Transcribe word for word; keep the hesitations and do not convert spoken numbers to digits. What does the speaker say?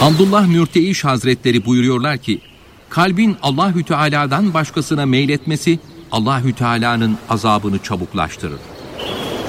Abdullah Mürteiş Hazretleri buyuruyorlar ki, kalbin Allahü Teala'dan başkasına meyletmesi Allahü Teala'nın azabını çabuklaştırır.